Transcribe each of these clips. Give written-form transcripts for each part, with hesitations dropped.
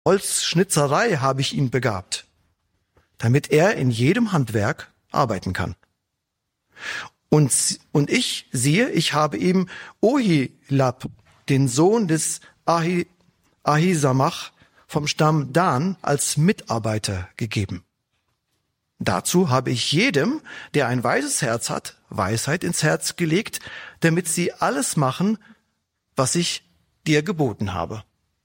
Holzschnitzerei habe ich ihn begabt, damit er in jedem Handwerk arbeiten kann. Und ich, siehe, ich habe ihm Ohilab, den Sohn des Ahisamach vom Stamm Dan, als Mitarbeiter gegeben. Dazu habe ich jedem, der ein weises Herz hat, Weisheit ins Herz gelegt, damit sie alles machen, was ich dir geboten habe.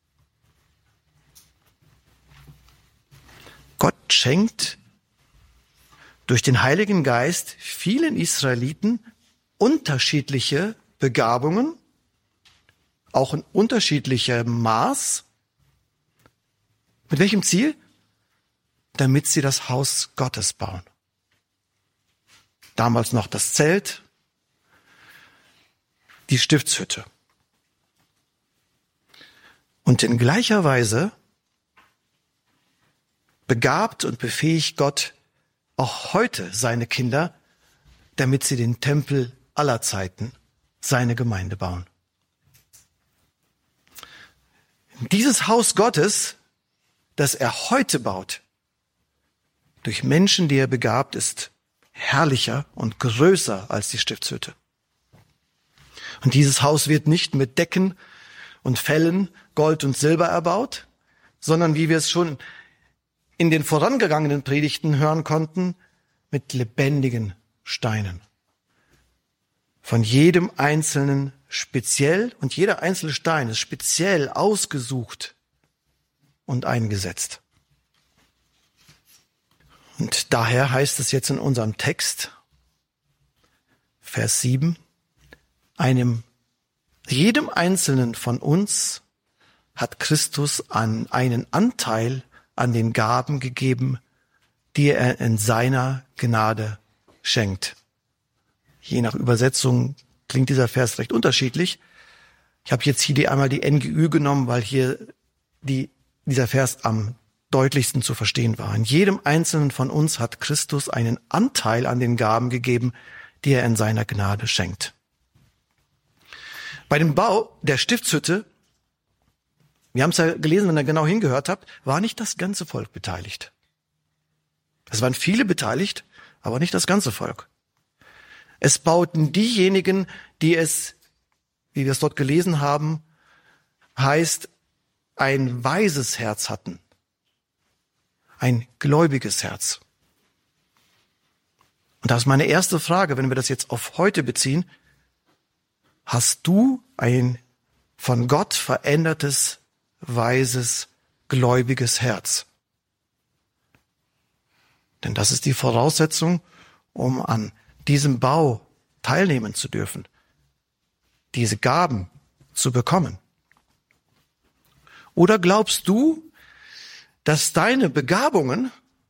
Gott schenkt durch den Heiligen Geist vielen Israeliten unterschiedliche Begabungen, auch in unterschiedlichem Maß. Mit welchem Ziel? Damit sie das Haus Gottes bauen. Damals noch das Zelt, die Stiftshütte. Und in gleicher Weise begabt und befähigt Gott auch heute seine Kinder, damit sie den Tempel aller Zeiten, seine Gemeinde bauen. Dieses Haus Gottes, das er heute baut, durch Menschen, die er begabt, ist herrlicher und größer als die Stiftshütte. Und dieses Haus wird nicht mit Decken und Fellen, Gold und Silber erbaut, sondern wie wir es schon in den vorangegangenen Predigten hören konnten, mit lebendigen Steinen. Von jedem einzelnen speziell, und jeder einzelne Stein ist speziell ausgesucht und eingesetzt. Und daher heißt es jetzt in unserem Text, Vers 7, jedem Einzelnen von uns hat Christus einen Anteil an den Gaben gegeben, die er in seiner Gnade schenkt. Je nach Übersetzung klingt dieser Vers recht unterschiedlich. Ich habe jetzt hier einmal die NGÜ genommen, weil hier dieser Vers am deutlichsten zu verstehen war. In jedem Einzelnen von uns hat Christus einen Anteil an den Gaben gegeben, die er in seiner Gnade schenkt. Bei dem Bau der Stiftshütte, wir haben es ja gelesen, wenn ihr genau hingehört habt, war nicht das ganze Volk beteiligt. Es waren viele beteiligt, aber nicht das ganze Volk. Es bauten diejenigen, die es, wie wir es dort gelesen haben, heißt, ein weises Herz hatten. Ein gläubiges Herz. Und das ist meine erste Frage, wenn wir das jetzt auf heute beziehen. Hast du ein von Gott verändertes, weises, gläubiges Herz? Denn das ist die Voraussetzung, um an diesem Bau teilnehmen zu dürfen, diese Gaben zu bekommen. Oder glaubst du, dass deine Begabungen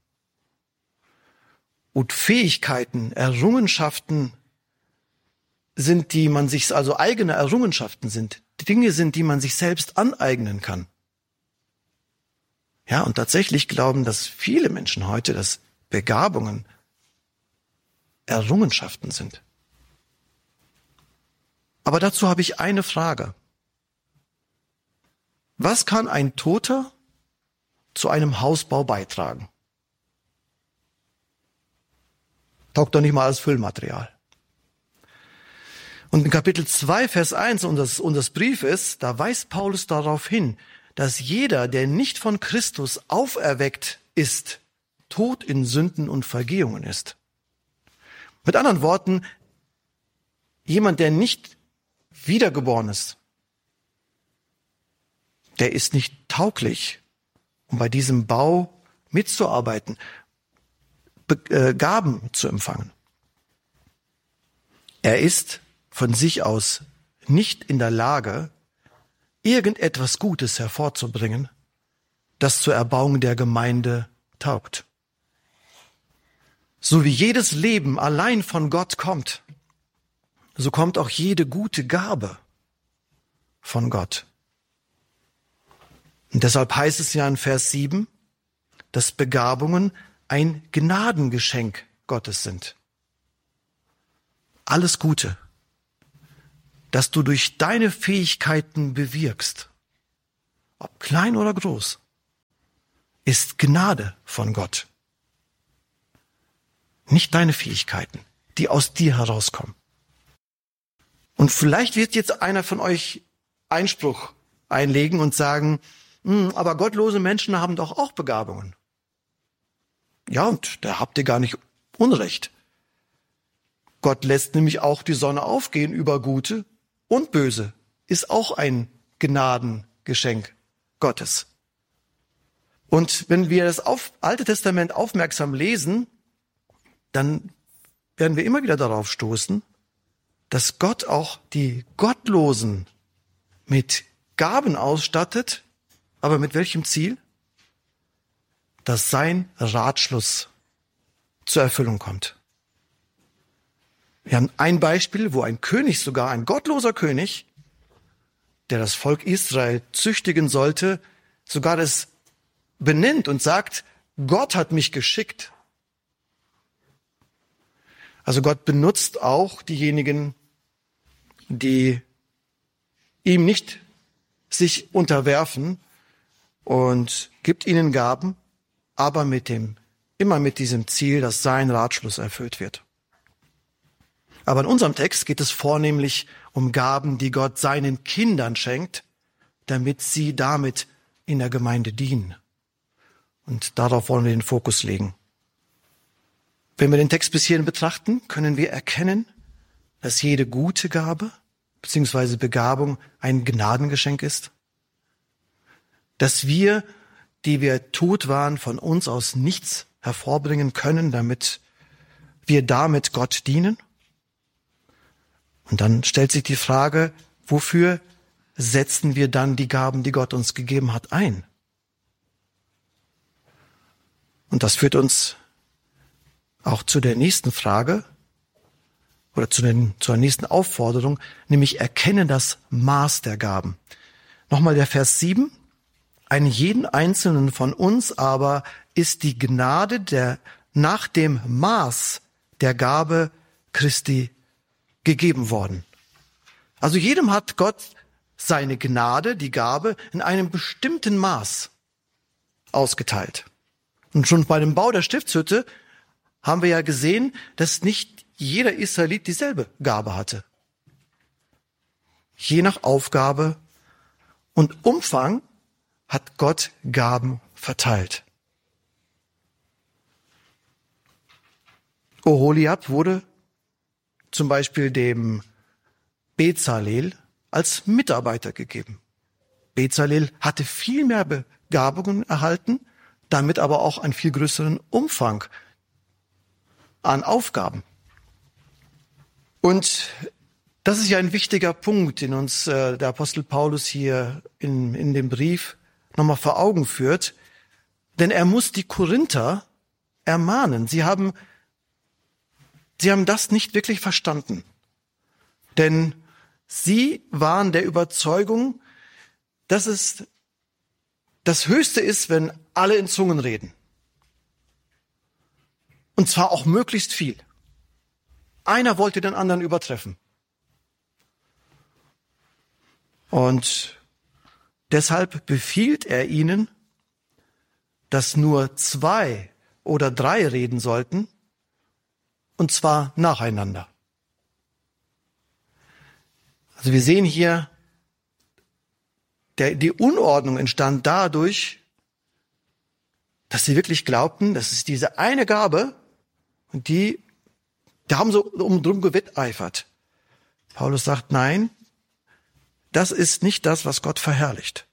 und Fähigkeiten, Errungenschaften sind, die man sich, also eigene Errungenschaften sind, Dinge sind, die man sich selbst aneignen kann? Ja, und tatsächlich glauben das viele Menschen heute, dass Begabungen Errungenschaften sind. Aber dazu habe ich eine Frage. Was kann ein Toter zu einem Hausbau beitragen? Taugt doch nicht mal als Füllmaterial. Und in Kapitel 2, Vers 1 unseres Briefes, da weist Paulus darauf hin, dass jeder, der nicht von Christus auferweckt ist, tot in Sünden und Vergehungen ist. Mit anderen Worten, jemand, der nicht wiedergeboren ist, der ist nicht tauglich, um bei diesem Bau mitzuarbeiten, Gaben zu empfangen. Er ist von sich aus nicht in der Lage, irgendetwas Gutes hervorzubringen, das zur Erbauung der Gemeinde taugt. So wie jedes Leben allein von Gott kommt, so kommt auch jede gute Gabe von Gott. Und deshalb heißt es ja in Vers 7, dass Begabungen ein Gnadengeschenk Gottes sind. Alles Gute, das du durch deine Fähigkeiten bewirkst, ob klein oder groß, ist Gnade von Gott. Nicht deine Fähigkeiten, die aus dir herauskommen. Und vielleicht wird jetzt einer von euch Einspruch einlegen und sagen, aber gottlose Menschen haben doch auch Begabungen. Ja, und da habt ihr gar nicht Unrecht. Gott lässt nämlich auch die Sonne aufgehen über Gute und Böse. Ist auch ein Gnadengeschenk Gottes. Und wenn wir das Alte Testament aufmerksam lesen, dann werden wir immer wieder darauf stoßen, dass Gott auch die Gottlosen mit Gaben ausstattet, aber mit welchem Ziel? Dass sein Ratschluss zur Erfüllung kommt. Wir haben ein Beispiel, wo ein König, sogar ein gottloser König, der das Volk Israel züchtigen sollte, sogar das benennt und sagt, Gott hat mich geschickt. Also Gott benutzt auch diejenigen, die ihm nicht sich unterwerfen und gibt ihnen Gaben, aber immer mit diesem Ziel, dass sein Ratschluss erfüllt wird. Aber in unserem Text geht es vornehmlich um Gaben, die Gott seinen Kindern schenkt, damit sie damit in der Gemeinde dienen. Und darauf wollen wir den Fokus legen. Wenn wir den Text bis hierhin betrachten, können wir erkennen, dass jede gute Gabe bzw. Begabung ein Gnadengeschenk ist. Dass wir, die wir tot waren, von uns aus nichts hervorbringen können, damit wir damit Gott dienen. Und dann stellt sich die Frage, wofür setzen wir dann die Gaben, die Gott uns gegeben hat, ein? Und das führt uns auch zu der nächsten Frage oder zur nächsten Aufforderung, nämlich erkenne das Maß der Gaben. Nochmal der Vers 7. Einen jeden Einzelnen von uns aber ist die Gnade nach dem Maß der Gabe Christi gegeben worden. Also jedem hat Gott seine Gnade, die Gabe, in einem bestimmten Maß ausgeteilt. Und schon bei dem Bau der Stiftshütte haben wir ja gesehen, dass nicht jeder Israelit dieselbe Gabe hatte. Je nach Aufgabe und Umfang hat Gott Gaben verteilt. Oholiab wurde zum Beispiel dem Bezalel als Mitarbeiter gegeben. Bezalel hatte viel mehr Begabungen erhalten, damit aber auch einen viel größeren Umfang an Aufgaben. Und das ist ja ein wichtiger Punkt, den uns der Apostel Paulus hier in dem Brief nochmal vor Augen führt. Denn er muss die Korinther ermahnen. Sie haben das nicht wirklich verstanden. Denn sie waren der Überzeugung, dass es das Höchste ist, wenn alle in Zungen reden. Und zwar auch möglichst viel. Einer wollte den anderen übertreffen. Und deshalb befiehlt er ihnen, dass nur 2 oder 3 reden sollten, und zwar nacheinander. Also wir sehen hier, die Unordnung entstand dadurch, dass sie wirklich glaubten, dass es diese eine Gabe, und die haben so drum gewetteifert. Paulus sagt, nein, das ist nicht das, was Gott verherrlicht.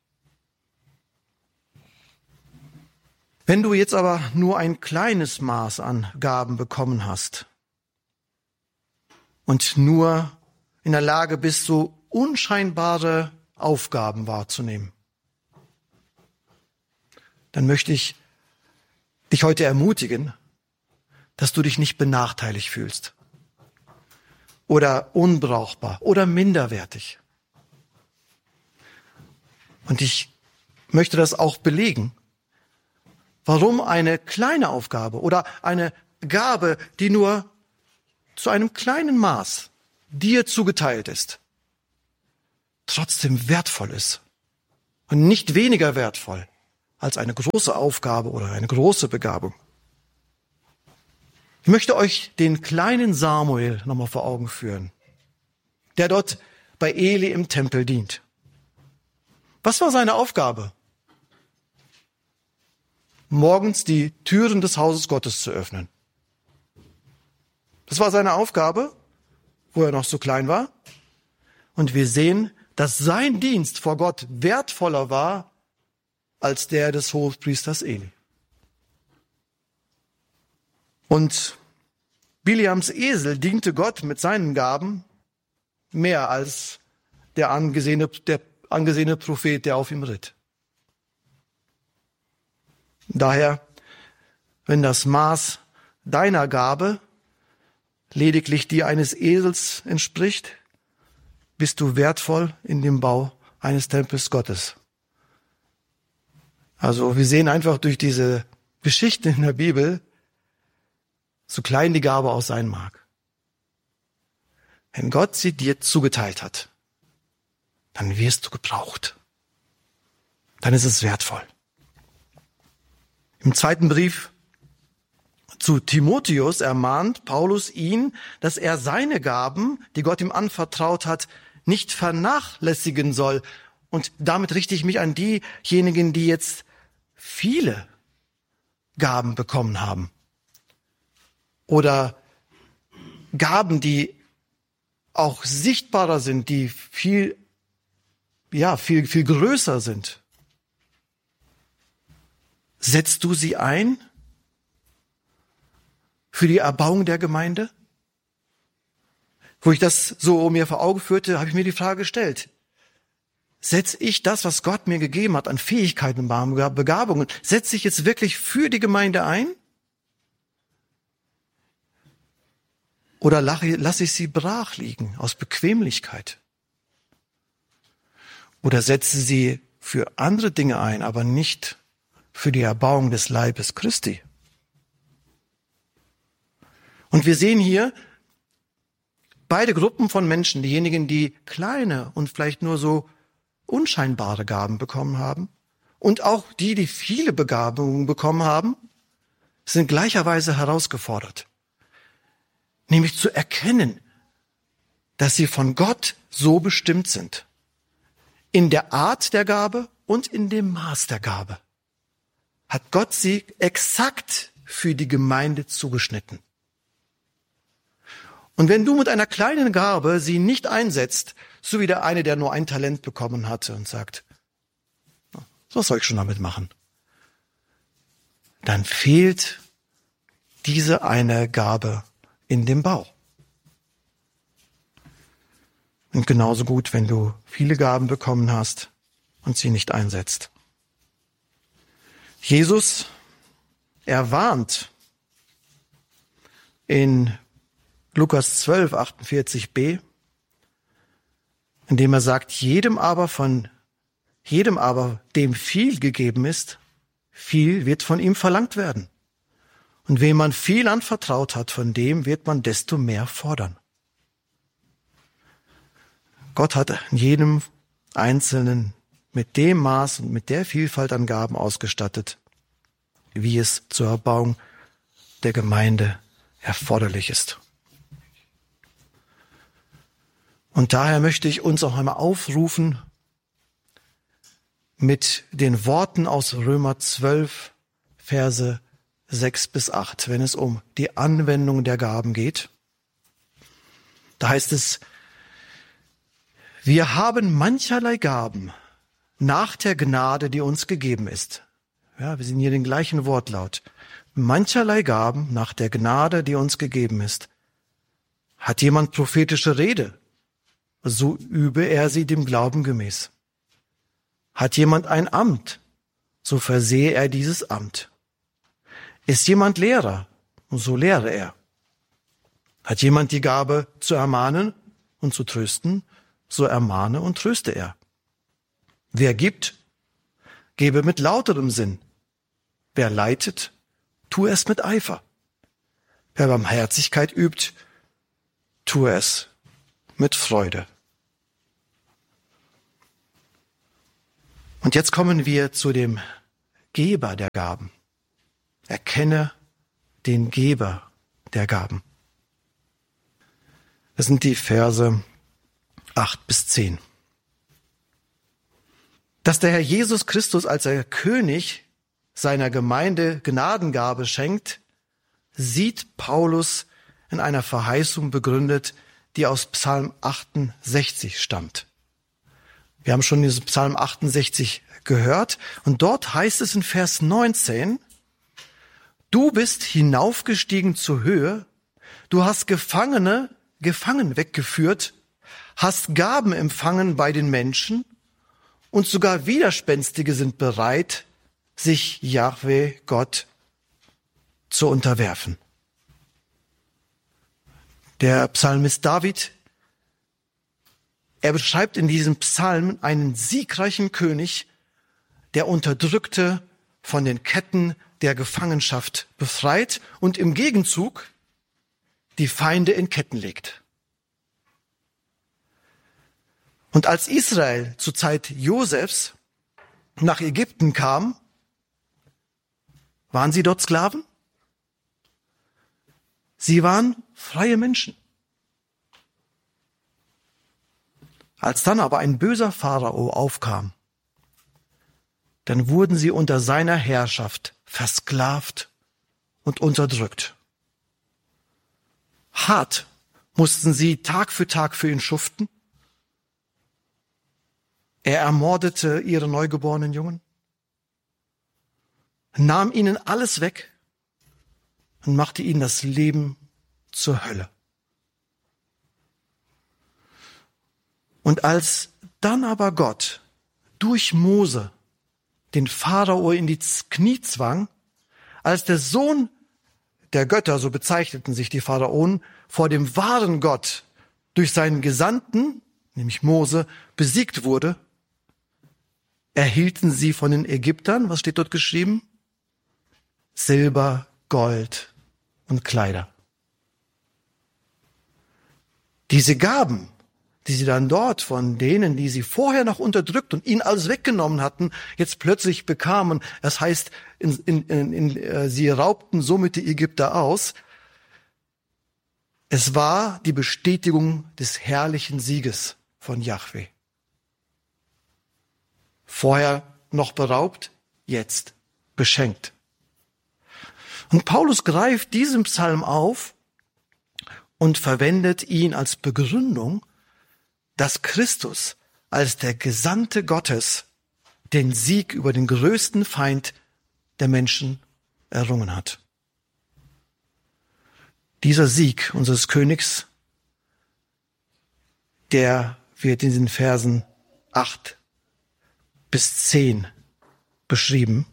Wenn du jetzt aber nur ein kleines Maß an Gaben bekommen hast und nur in der Lage bist, so unscheinbare Aufgaben wahrzunehmen, dann möchte ich dich heute ermutigen, dass du dich nicht benachteiligt fühlst oder unbrauchbar oder minderwertig. Und ich möchte das auch belegen, warum eine kleine Aufgabe oder eine Gabe, die nur zu einem kleinen Maß dir zugeteilt ist, trotzdem wertvoll ist und nicht weniger wertvoll als eine große Aufgabe oder eine große Begabung. Ich möchte euch den kleinen Samuel nochmal vor Augen führen, der dort bei Eli im Tempel dient. Was war seine Aufgabe? Morgens die Türen des Hauses Gottes zu öffnen. Das war seine Aufgabe, wo er noch so klein war. Und wir sehen, dass sein Dienst vor Gott wertvoller war als der des Hohepriesters Eli. Und Biliams Esel diente Gott mit seinen Gaben mehr als der angesehene Prophet, der auf ihm ritt. Daher, wenn das Maß deiner Gabe lediglich die eines Esels entspricht, bist du wertvoll in dem Bau eines Tempels Gottes. Also wir sehen einfach durch diese Geschichte in der Bibel, so klein die Gabe auch sein mag. Wenn Gott sie dir zugeteilt hat, dann wirst du gebraucht. Dann ist es wertvoll. Im zweiten Brief zu Timotheus ermahnt Paulus ihn, dass er seine Gaben, die Gott ihm anvertraut hat, nicht vernachlässigen soll. Und damit richte ich mich an diejenigen, die jetzt viele Gaben bekommen haben. Oder Gaben, die auch sichtbarer sind, die viel größer sind. Setzt du sie ein für die Erbauung der Gemeinde? Wo ich das so mir vor Augen führte, habe ich mir die Frage gestellt. Setze ich das, was Gott mir gegeben hat an Fähigkeiten und Begabungen, setze ich jetzt wirklich für die Gemeinde ein? Oder lasse ich sie brach liegen aus Bequemlichkeit? Oder setze sie für andere Dinge ein, aber nicht für die Erbauung des Leibes Christi? Und wir sehen hier beide Gruppen von Menschen, diejenigen, die kleine und vielleicht nur so unscheinbare Gaben bekommen haben und auch die, die viele Begabungen bekommen haben, sind gleicherweise herausgefordert. Nämlich zu erkennen, dass sie von Gott so bestimmt sind. In der Art der Gabe und in dem Maß der Gabe hat Gott sie exakt für die Gemeinde zugeschnitten. Und wenn du mit einer kleinen Gabe sie nicht einsetzt, so wie der eine, der nur ein Talent bekommen hatte und sagt, was soll ich schon damit machen? Dann fehlt diese eine Gabe in dem Bau. Und genauso gut, wenn du viele Gaben bekommen hast und sie nicht einsetzt. Jesus, er warnt in Lukas 12, 48b, indem er sagt, jedem aber, dem viel gegeben ist, viel wird von ihm verlangt werden. Und wem man viel anvertraut hat, von dem wird man desto mehr fordern. Gott hat jedem Einzelnen mit dem Maß und mit der Vielfalt an Gaben ausgestattet, wie es zur Erbauung der Gemeinde erforderlich ist. Und daher möchte ich uns auch einmal aufrufen mit den Worten aus Römer 12, Verse 6 bis 8, wenn es um die Anwendung der Gaben geht. Da heißt es, wir haben mancherlei Gaben nach der Gnade, die uns gegeben ist. Ja, wir sehen hier den gleichen Wortlaut. Mancherlei Gaben nach der Gnade, die uns gegeben ist. Hat jemand prophetische Rede? So übe er sie dem Glauben gemäß. Hat jemand ein Amt? So versehe er dieses Amt. Ist jemand Lehrer? So lehre er. Hat jemand die Gabe zu ermahnen und zu trösten? So ermahne und tröste er. Wer gibt, gebe mit lauterem Sinn. Wer leitet, tue es mit Eifer. Wer Barmherzigkeit übt, tue es mit Freude. Und jetzt kommen wir zu dem Geber der Gaben. Erkenne den Geber der Gaben. Das sind die Verse 8 bis 10. Dass der Herr Jesus Christus als der König seiner Gemeinde Gnadengabe schenkt, sieht Paulus in einer Verheißung begründet, die aus Psalm 68 stammt. Wir haben schon diesen Psalm 68 gehört und dort heißt es in Vers 19, du bist hinaufgestiegen zur Höhe, du hast Gefangene gefangen weggeführt, hast Gaben empfangen bei den Menschen und sogar Widerspenstige sind bereit, sich Jahwe Gott zu unterwerfen. Der Psalmist David, er beschreibt in diesem Psalm einen siegreichen König, der Unterdrückte von den Ketten der Gefangenschaft befreit und im Gegenzug die Feinde in Ketten legt. Und als Israel zur Zeit Josefs nach Ägypten kam, waren sie dort Sklaven? Sie waren freie Menschen. Als dann aber ein böser Pharao aufkam, dann wurden sie unter seiner Herrschaft versklavt und unterdrückt. Hart mussten sie Tag für ihn schuften. Er ermordete ihre neugeborenen Jungen, nahm ihnen alles weg und machte ihnen das Leben zur Hölle. Und als dann aber Gott durch Mose den Pharao in die Knie zwang, als der Sohn der Götter, so bezeichneten sich die Pharaonen, vor dem wahren Gott durch seinen Gesandten, nämlich Mose, besiegt wurde, erhielten sie von den Ägyptern, was steht dort geschrieben? Silber, Gold und Kleider. Diese Gaben, die sie dann dort von denen, die sie vorher noch unterdrückt und ihnen alles weggenommen hatten, jetzt plötzlich bekamen, das heißt, sie raubten somit die Ägypter aus. Es war die Bestätigung des herrlichen Sieges von Jahwe. Vorher noch beraubt, jetzt beschenkt. Und Paulus greift diesen Psalm auf und verwendet ihn als Begründung, dass Christus als der Gesandte Gottes den Sieg über den größten Feind der Menschen errungen hat. Dieser Sieg unseres Königs, der wird in den Versen 8 bis 10 beschrieben.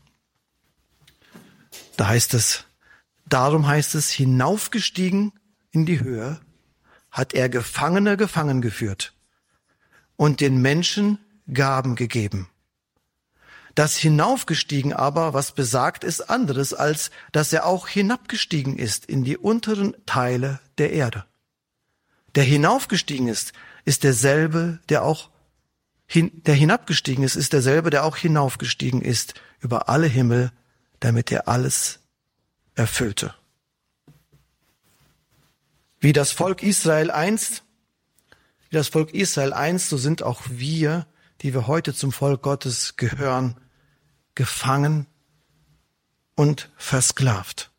Darum heißt es, hinaufgestiegen in die Höhe, hat er Gefangene gefangen geführt und den Menschen Gaben gegeben. Das hinaufgestiegen aber, was besagt, ist anderes, als dass er auch hinabgestiegen ist in die unteren Teile der Erde. Der hinaufgestiegen ist derselbe, der auch hinabgestiegen ist derselbe, der auch hinaufgestiegen ist über alle Himmel, damit er alles erfüllte. Wie das Volk Israel einst, so sind auch wir, die wir heute zum Volk Gottes gehören, gefangen und versklavt.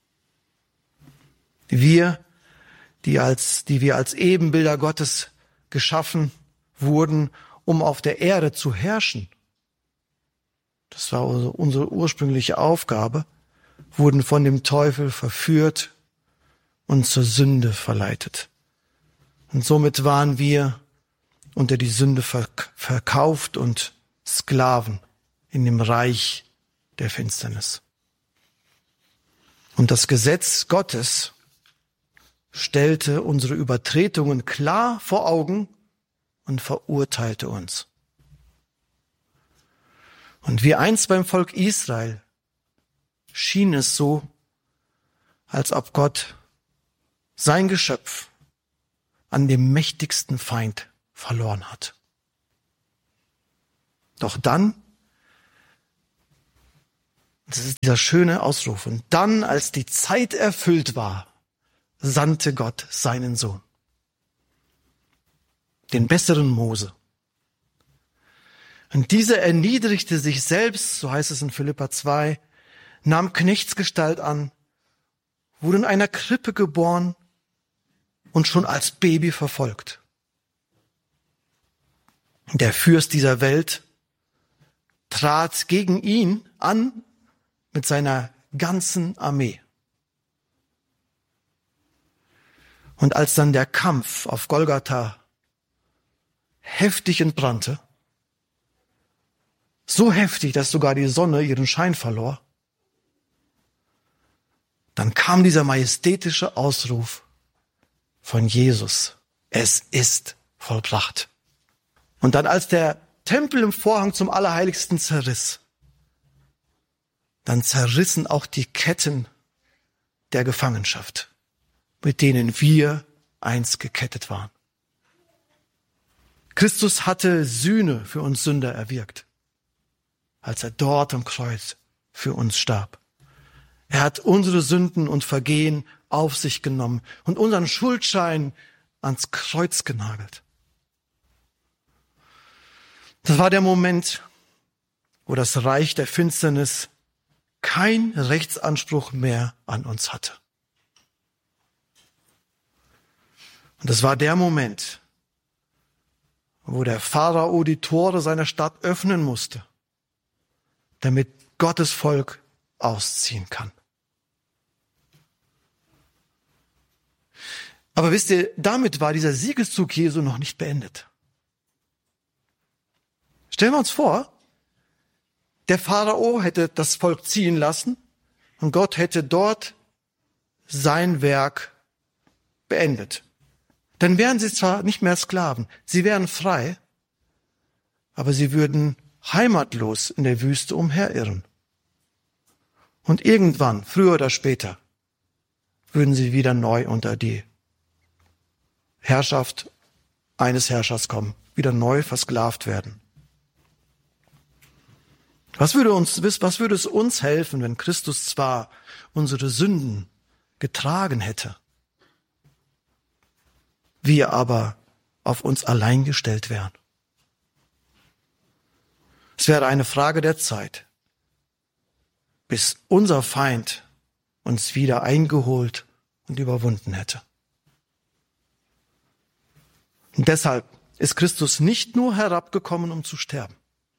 Wir, die wir als Ebenbilder Gottes geschaffen wurden, um auf der Erde zu herrschen. Das war unsere ursprüngliche Aufgabe, wurden von dem Teufel verführt und zur Sünde verleitet. Und somit waren wir unter die Sünde verkauft und Sklaven in dem Reich der Finsternis. Und das Gesetz Gottes stellte unsere Übertretungen klar vor Augen und verurteilte uns. Und wie einst beim Volk Israel schien es so, als ob Gott sein Geschöpf an dem mächtigsten Feind verloren hat. Doch dann Das ist dieser schöne Ausruf. Und dann, als die Zeit erfüllt war, sandte Gott seinen Sohn. Den besseren Mose. Und dieser erniedrigte sich selbst, so heißt es in Philipper 2, nahm Knechtsgestalt an, wurde in einer Krippe geboren und schon als Baby verfolgt. Der Fürst dieser Welt trat gegen ihn an mit seiner ganzen Armee. Und als dann der Kampf auf Golgatha heftig entbrannte, so heftig, dass sogar die Sonne ihren Schein verlor, dann kam dieser majestätische Ausruf von Jesus: Es ist vollbracht. Und dann, als der Tempel im Vorhang zum Allerheiligsten zerriss, dann zerrissen auch die Ketten der Gefangenschaft, mit denen wir einst gekettet waren. Christus hatte Sühne für uns Sünder erwirkt, als er dort am Kreuz für uns starb. Er hat unsere Sünden und Vergehen auf sich genommen und unseren Schuldschein ans Kreuz genagelt. Das war der Moment, wo das Reich der Finsternis kein Rechtsanspruch mehr an uns hatte. Und das war der Moment, wo der Pharao die Tore seiner Stadt öffnen musste, damit Gottes Volk ausziehen kann. Aber wisst ihr, damit war dieser Siegeszug Jesu noch nicht beendet. Stellen wir uns vor, der Pharao hätte das Volk ziehen lassen und Gott hätte dort sein Werk beendet. Dann wären sie zwar nicht mehr Sklaven, sie wären frei, aber sie würden heimatlos in der Wüste umherirren. Und irgendwann, früher oder später, würden sie wieder neu unter die Herrschaft eines Herrschers kommen, wieder neu versklavt werden. Was würde es uns helfen, wenn Christus zwar unsere Sünden getragen hätte, wir aber auf uns allein gestellt wären? Es wäre eine Frage der Zeit, bis unser Feind uns wieder eingeholt und überwunden hätte. Und deshalb ist Christus nicht nur herabgekommen, um zu sterben.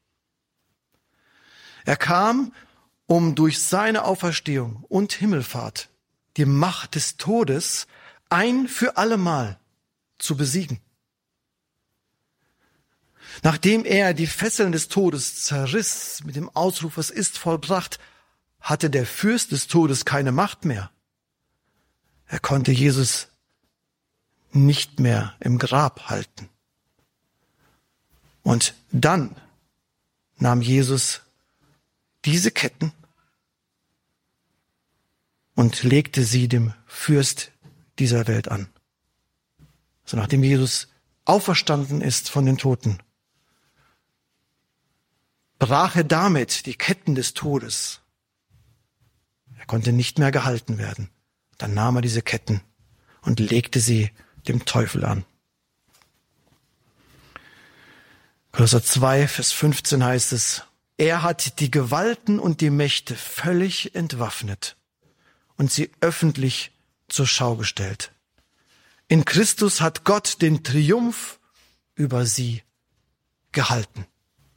Er kam, um durch seine Auferstehung und Himmelfahrt die Macht des Todes ein für allemal zu besiegen. Nachdem er die Fesseln des Todes zerriss mit dem Ausruf, es ist vollbracht, hatte der Fürst des Todes keine Macht mehr. Er konnte Jesus nicht mehr im Grab halten. Und dann nahm Jesus diese Ketten und legte sie dem Fürst dieser Welt an. Also nachdem Jesus auferstanden ist von den Toten, brach er damit die Ketten des Todes. Er konnte nicht mehr gehalten werden. Dann nahm er diese Ketten und legte sie dem Teufel an. Kolosser 2, Vers 15 heißt es: Er hat die Gewalten und die Mächte völlig entwaffnet und sie öffentlich zur Schau gestellt. In Christus hat Gott den Triumph über sie gehalten.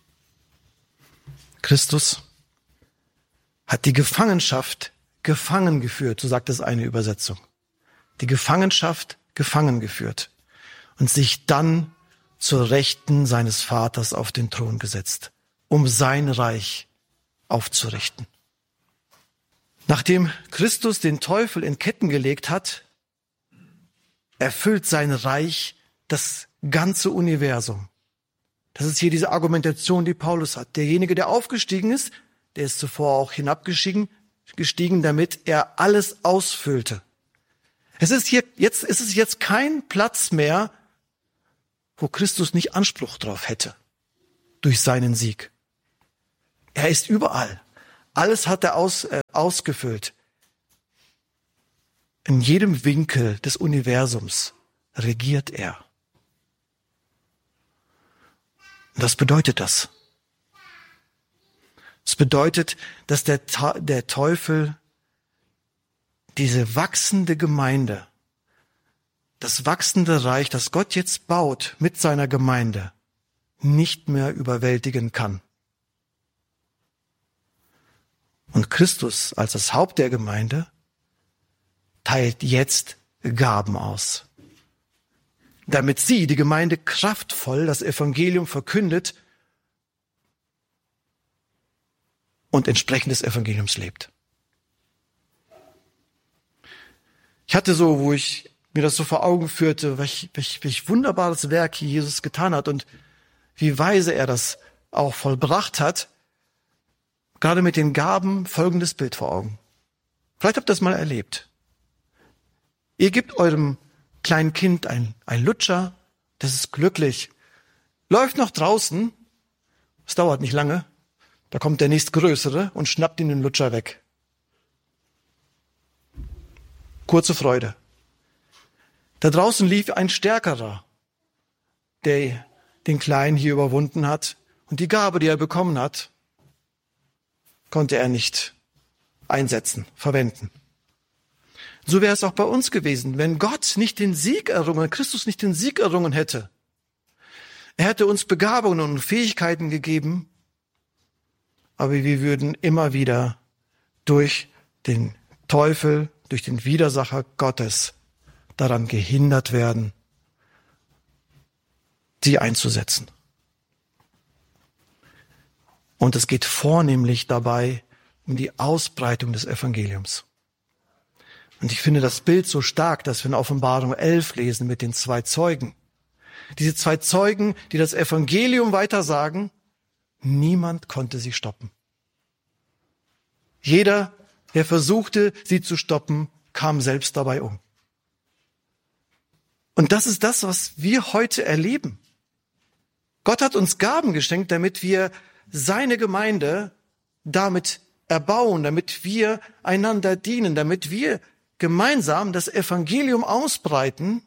Christus hat die Gefangenschaft gefangen geführt, so sagt es eine Übersetzung. Die Gefangenschaft gefangen geführt und sich dann zur Rechten seines Vaters auf den Thron gesetzt, um sein Reich aufzurichten. Nachdem Christus den Teufel in Ketten gelegt hat, erfüllt sein Reich das ganze Universum. Das ist hier diese Argumentation, die Paulus hat. Derjenige, der aufgestiegen ist, der ist zuvor auch hinabgestiegen, damit er alles ausfüllte. Es ist jetzt kein Platz mehr, wo Christus nicht Anspruch drauf hätte, durch seinen Sieg. Er ist überall. Alles hat er ausgefüllt. In jedem Winkel des Universums regiert er. Und was bedeutet das? Es bedeutet, dass der Teufel diese wachsende Gemeinde, das wachsende Reich, das Gott jetzt baut mit seiner Gemeinde, nicht mehr überwältigen kann. Und Christus als das Haupt der Gemeinde teilt jetzt Gaben aus, damit sie, die Gemeinde, kraftvoll das Evangelium verkündet und entsprechend des Evangeliums lebt. Ich hatte so, wo ich mir das so vor Augen führte, welch wunderbares Werk hier Jesus getan hat und wie weise er das auch vollbracht hat, gerade mit den Gaben folgendes Bild vor Augen. Vielleicht habt ihr das mal erlebt. Ihr gebt eurem kleinen Kind ein Lutscher, das ist glücklich, läuft noch draußen, es dauert nicht lange, da kommt der nächstgrößere und schnappt ihm den Lutscher weg. Kurze Freude. Da draußen lief ein Stärkerer, der den Kleinen hier überwunden hat und die Gabe, die er bekommen hat, konnte er nicht einsetzen, verwenden. So wäre es auch bei uns gewesen, wenn Gott nicht den Sieg errungen, Christus nicht den Sieg errungen hätte. Er hätte uns Begabungen und Fähigkeiten gegeben, aber wir würden immer wieder durch den Teufel, durch den Widersacher Gottes daran gehindert werden, sie einzusetzen. Und es geht vornehmlich dabei um die Ausbreitung des Evangeliums. Und ich finde das Bild so stark, dass wir in Offenbarung 11 lesen mit den 2 Zeugen. Diese 2 Zeugen, die das Evangelium weitersagen, niemand konnte sie stoppen. Jeder, der versuchte, sie zu stoppen, kam selbst dabei um. Und das ist das, was wir heute erleben. Gott hat uns Gaben geschenkt, damit wir seine Gemeinde damit erbauen, damit wir einander dienen, damit wir gemeinsam das Evangelium ausbreiten.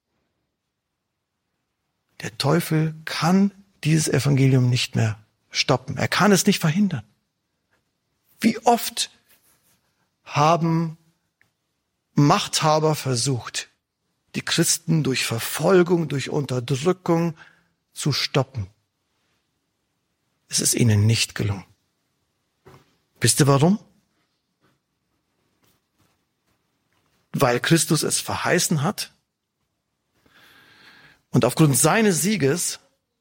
Der Teufel kann dieses Evangelium nicht mehr stoppen. Er kann es nicht verhindern. Wie oft haben Machthaber versucht, die Christen durch Verfolgung, durch Unterdrückung zu stoppen. Es ist ihnen nicht gelungen. Wisst ihr warum? Weil Christus es verheißen hat und aufgrund seines Sieges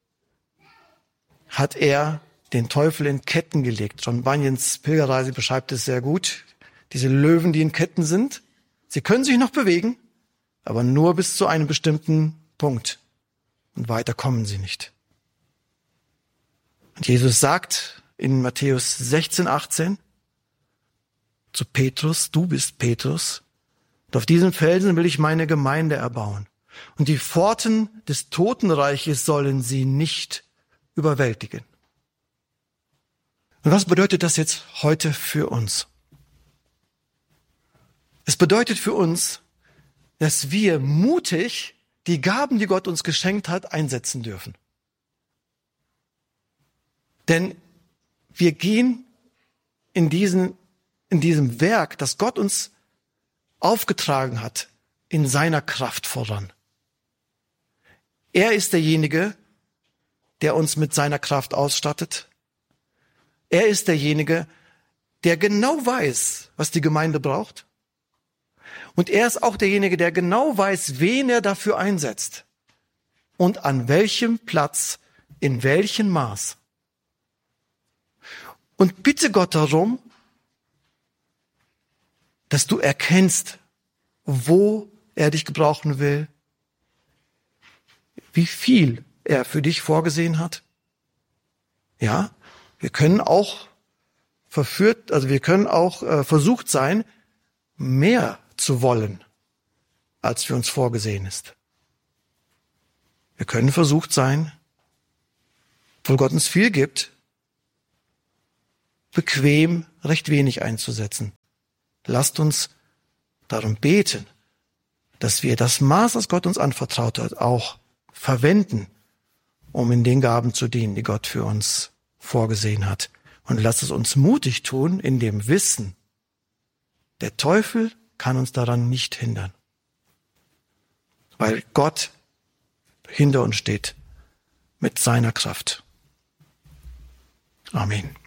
hat er den Teufel in Ketten gelegt. John Bunyans Pilgerreise beschreibt es sehr gut. Diese Löwen, die in Ketten sind, sie können sich noch bewegen, aber nur bis zu einem bestimmten Punkt. Und weiter kommen sie nicht. Und Jesus sagt in Matthäus 16:18 zu Petrus, du bist Petrus, und auf diesem Felsen will ich meine Gemeinde erbauen. Und die Pforten des Totenreiches sollen sie nicht überwältigen. Und was bedeutet das jetzt heute für uns? Es bedeutet für uns, dass wir mutig die Gaben, die Gott uns geschenkt hat, einsetzen dürfen. Denn wir gehen in diesem Werk, das Gott uns aufgetragen hat, in seiner Kraft voran. Er ist derjenige, der uns mit seiner Kraft ausstattet. Er ist derjenige, der genau weiß, was die Gemeinde braucht. Und er ist auch derjenige, der genau weiß, wen er dafür einsetzt und an welchem Platz, in welchem Maß. Und bitte Gott darum, dass du erkennst, wo er dich gebrauchen will, wie viel er für dich vorgesehen hat. Ja, wir können auch versucht sein, mehr zu wollen, als für uns vorgesehen ist. Wir können versucht sein, obwohl Gott uns viel gibt, bequem, recht wenig einzusetzen. Lasst uns darum beten, dass wir das Maß, das Gott uns anvertraut hat, auch verwenden, um in den Gaben zu dienen, die Gott für uns vorgesehen hat. Und lasst es uns mutig tun, in dem Wissen, der Teufel kann uns daran nicht hindern, weil Gott hinter uns steht mit seiner Kraft. Amen.